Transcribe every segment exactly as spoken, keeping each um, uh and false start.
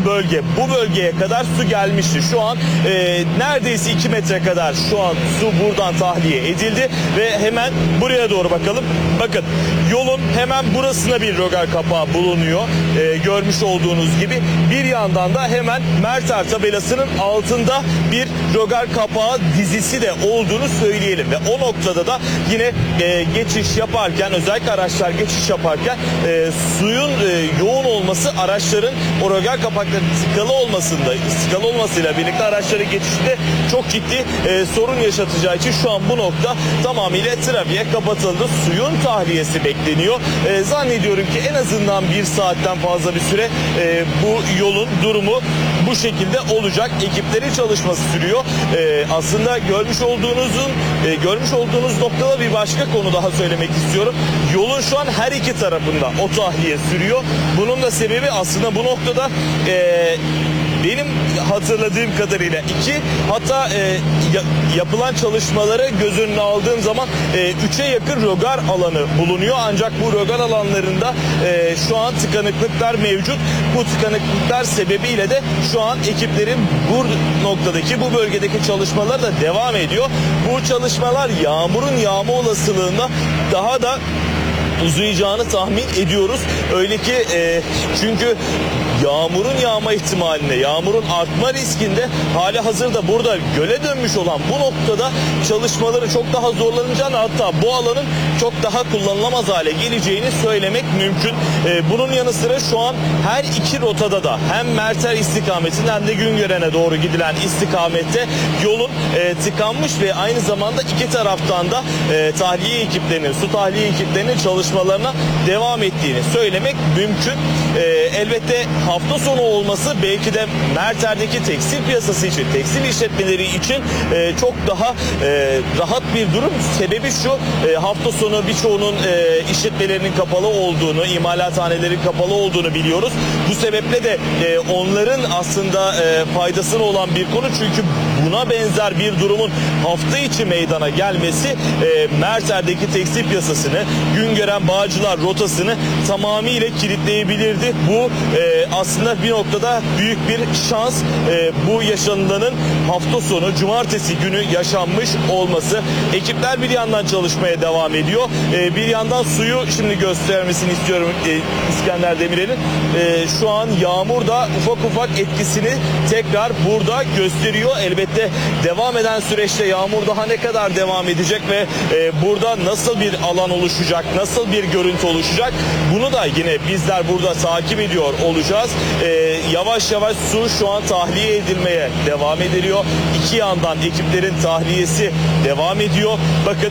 olan bölge. Bu bölgeye kadar su gelmişti. Şu an e, neredeyse iki metre kadar şu an su buradan tahliye edildi ve hemen buraya doğru bakalım. Bakın yolun hemen burasına bir rögar kapağı bulunuyor. E, görmüş olduğunuz gibi bir yandan da hemen Merter tabelasının altında bir rögar kapağı dizisi de olduğunu söyleyelim ve o noktada da yine e, geçiş yaparken, özellikle araçlar geçiş yaparken e, suyun e, yoğun olması araçların o rögar kapaklarının tıkalı olmasında, tıkalı olmasıyla birlikte araçların geçişinde çok ciddi e, sorun yaşatacağı için şu an bu nokta tamamıyla trafiğe kapatıldı. Suyun tahliyesi bekleniyor. E, zannediyorum ki en azından bir saatten fazla bir süre e, bu yolun durumu bu şekilde olacak. Ekiplerin çalışması sürüyor. E, aslında görmüş olduğunuzun e, görmüş olduğunuz noktada bir başka konu daha söylemek istiyorum. Yolun şu an her iki tarafında o tahliye sürüyor. Bunun da sebebi aslında bu noktada e, benim hatırladığım kadarıyla iki, hatta e, ya, yapılan çalışmaları göz önüne aldığım zaman e, üçe yakın rögar alanı bulunuyor. Ancak bu rögar alanlarında e, şu an tıkanıklıklar mevcut. Bu tıkanıklıklar sebebiyle de şu an ekiplerin bu noktadaki, bu bölgedeki çalışmalar da devam ediyor. Bu çalışmalar yağmurun yağma olasılığında daha da uzayacağını tahmin ediyoruz. Öyle ki e, çünkü yağmurun yağma ihtimaline, yağmurun artma riskinde hali hazırda burada göle dönmüş olan bu noktada çalışmaları çok daha zorlanacağını, hatta bu alanın çok daha kullanılamaz hale geleceğini söylemek mümkün. E, bunun yanı sıra şu an her iki rotada da hem Merter istikametinde hem de Güngören'e doğru gidilen istikamette yolun e, tıkanmış ve aynı zamanda iki taraftan da e, tahliye ekiplerinin, su tahliye ekiplerinin çalışmalarına devam ettiğini söylemek mümkün. E, elbette hafta sonu olması belki de Merter'deki tekstil piyasası için, tekstil işletmeleri için e, çok daha e, rahat bir durum. Sebebi şu, e, hafta sonu birçoğunun e, işletmelerinin kapalı olduğunu, imalathanelerin kapalı olduğunu biliyoruz. Bu sebeple de e, onların aslında e, faydasına olan bir konu, çünkü buna benzer bir durumun hafta içi meydana gelmesi e, Merter'deki tekstil piyasasını, Güngören Bağcılar rotasını tamamıyla kilitleyebilirdi. Bu e, aslında bir noktada büyük bir şans. E, bu yaşanılanın hafta sonu cumartesi günü yaşanmış olması. Ekipler bir yandan çalışmaya devam ediyor. E, bir yandan suyu şimdi göstermesini istiyorum e, İskender Demirel'in. E, şu an yağmur da ufak ufak etkisini tekrar burada gösteriyor. Elbette devam eden süreçte yağmur daha ne kadar devam edecek ve e, burada nasıl bir alan oluşacak, nasıl bir görüntü oluşacak, bunu da yine bizler burada takip ediyor olacağız. E, yavaş yavaş su şu an tahliye edilmeye devam ediliyor. İki yandan ekiplerin tahliyesi devam ediyor. Bakın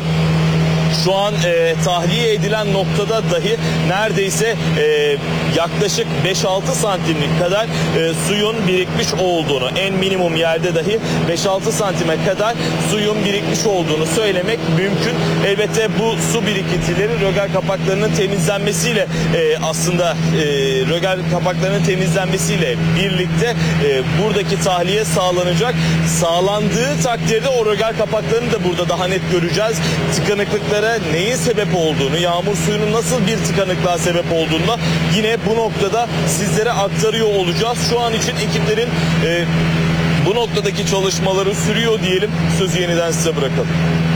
şu an e, tahliye edilen noktada dahi neredeyse e, yaklaşık beş altı santimlik kadar e, suyun birikmiş olduğunu, en minimum yerde dahi beş altı santime kadar suyun birikmiş olduğunu söylemek mümkün. Elbette bu su birikintileri rögar kapaklarının temizlenmesiyle e, aslında e, rögar kapaklarının temizlenmesiyle birlikte e, buradaki tahliye sağlanacak. Sağlandığı takdirde o rögar kapaklarını da burada daha net göreceğiz. Tıkanıklıkları neyin sebep olduğunu, yağmur suyunun nasıl bir tıkanıklığa sebep olduğunu da yine bu noktada sizlere aktarıyor olacağız. Şu an için ekiplerin e, bu noktadaki çalışmaları sürüyor diyelim. Sözü yeniden size bırakalım.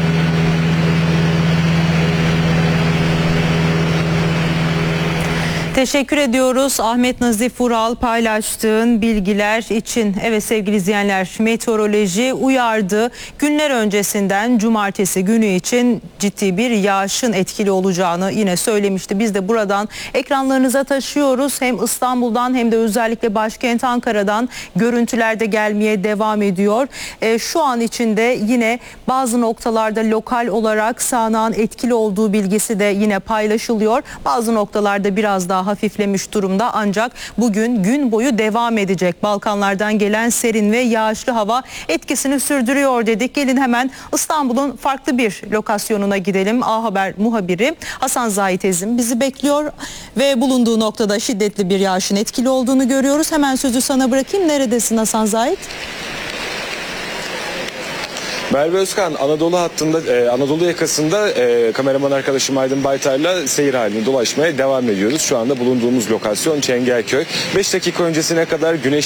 Teşekkür ediyoruz Ahmet Nazif Vural paylaştığın bilgiler için. Evet sevgili izleyenler, meteoroloji uyardı. Günler öncesinden cumartesi günü için ciddi bir yağışın etkili olacağını yine söylemişti. Biz de buradan ekranlarınıza taşıyoruz. Hem İstanbul'dan hem de özellikle başkent Ankara'dan görüntüler de gelmeye devam ediyor. E, şu an içinde yine bazı noktalarda lokal olarak sağanağın etkili olduğu bilgisi de yine paylaşılıyor. Bazı noktalarda biraz daha hafiflemiş durumda, ancak bugün gün boyu devam edecek. Balkanlardan gelen serin ve yağışlı hava etkisini sürdürüyor dedik. Gelin hemen İstanbul'un farklı bir lokasyonuna gidelim. A Haber muhabiri Hasan Zahit Ezim bizi bekliyor ve bulunduğu noktada şiddetli bir yağışın etkili olduğunu görüyoruz. Hemen sözü sana bırakayım. Neredesin Hasan Zahit? Merve Özkan, Anadolu hattında, e, Anadolu yakasında e, kameraman arkadaşım Aydın Baytar'la seyir halinde dolaşmaya devam ediyoruz. Şu anda bulunduğumuz lokasyon Çengelköy. beş dakika öncesine kadar güneş